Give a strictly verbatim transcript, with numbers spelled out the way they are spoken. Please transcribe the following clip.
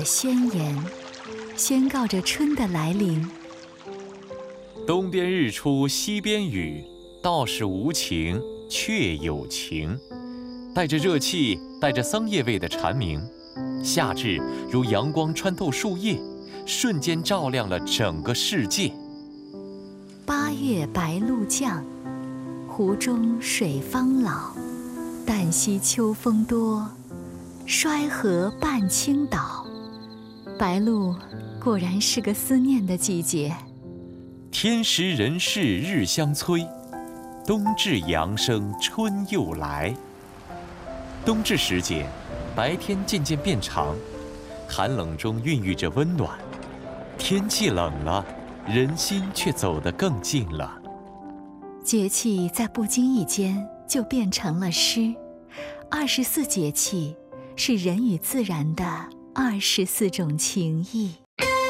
宣言，宣告着春的来临。 东边日出西边雨，道是无晴却有晴。带着热气，带着桑叶味的蝉鸣，夏至如阳光穿透树叶，瞬间照亮了整个世界。 八月白露降，湖中水方老。旦夕秋风多，衰河半倾倒。白露果然是个思念的季节。 天时人事日相催，冬至阳生春又来。冬至时节，白天渐渐变长，寒冷中孕育着温暖。天气冷了，人心却走得更近了。 节气在不经意间就变成了诗。二十四节气是人与自然的二十四种情谊。